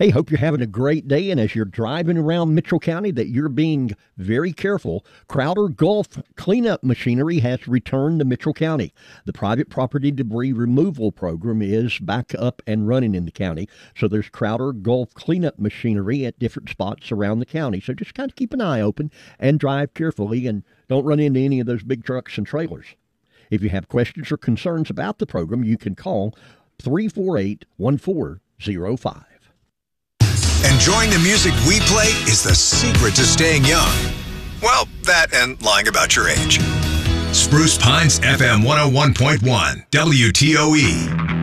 Hey, hope you're having a great day, and as you're driving around Mitchell County, that you're being very careful. Crowder Gulf Cleanup Machinery has returned to Mitchell County. The private property debris removal program is back up and running in the county, so there's Crowder Gulf Cleanup Machinery at different spots around the county. So just kind of keep an eye open and drive carefully, and don't run into any of those big trucks and trailers. If you have questions or concerns about the program, you can call 348-1405. Enjoying the music we play is the secret to staying young. Well, that and lying about your age. Spruce Pines FM 101.1 WTOE.